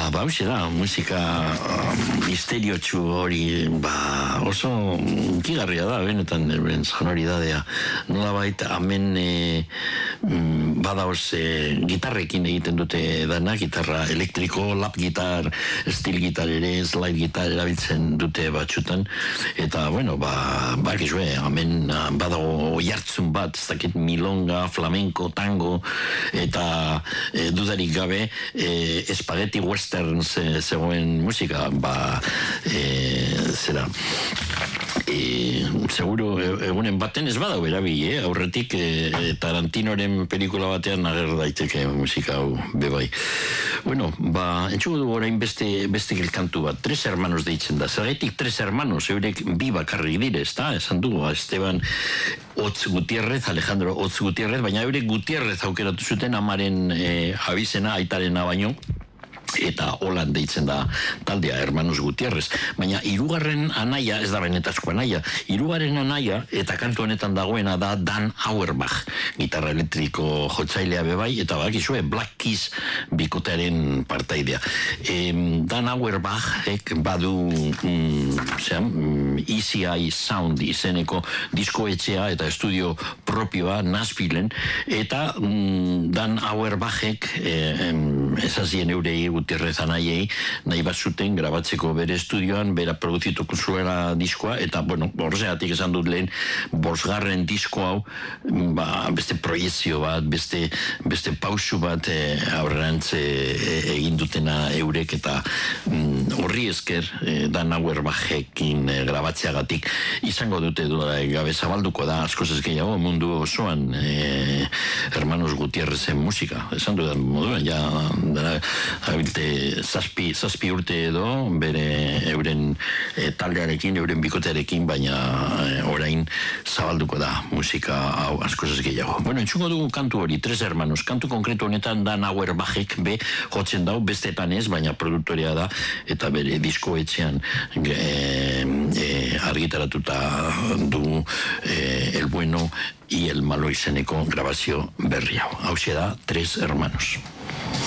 hauxe da, musika misteriotsu hori, oso kigarria da, benetan, sonoridadea. Nola baita, hemen badaoz gitarrekin egiten dute dana, gitarra elektriko, lap gitar, steel gitar ere, slide gitar erabiltzen dute batxutan, eta, bueno, bakizue, hemen badago jartzun bat, ez dakit milonga, flamenko, tango, eta dudarik gabe, spaghetti western zegoen musika, zera, seguro egunen baten ez badau erabili, aurretik Tarantinoren pelikula batean ager daiteke musika hau bebai. Bueno, entzuko du orain beste kantu bat, Tres Hermanos deitzen da. Zergaitik Tres Hermanos, eurek bi bakarrik dire, ezta? Esan du, Esteban Otz Gutierrez, Alejandro Otz Gutierrez, baina eurek Gutierrez aukeratu zuten amaren abizena, aitarena baino, eta holan deitzen da taldea Hermanos Gutierrez. Baina hirugarren anaia, ez da benetazko anaia, hirugarren anaia eta kantu honetan dagoena da Dan Auerbach, gitarra elektriko jotzailea bebai, eta bakizue Black Keys bikotearen partaidea. Dan Auerbach badu Easy Eye Sound izeneko diskoetxea eta estudio propioa Nashvilleen, eta Dan Auerbachek ezazien eurei Gutierrez anaiei nahi bat zuten grabatzeko bere estudioan, bera produzituko zuela diskoa, eta, bueno, horregatik esan dut lehen, bosgarren disko hau, beste proiezio bat, beste pausu bat aurrerantz egin dutena eurek, eta horri esker Dan Auerbachekin grabatzeagatik izango dute gabe zabalduko da askoz ez gehiago mundu osoan Hermanos Gutierrezen musika. Esan dudan moduan, ja zazpi urte edo bere euren taldearekin, euren bikotearekin, baina orain zabalduko da musika hau askoz ez gehiago. Bueno, entzungo dugu kantu hori, Tres Hermanos. Kantu konkretu honetan Dan Auerbachek jotzen dau, bestetan ez, baina produktorea da, eta bere diskoetxean argitaratuta du El Bueno y el Malo izeneko grabazio berri hau. Hauxe da Tres Hermanos.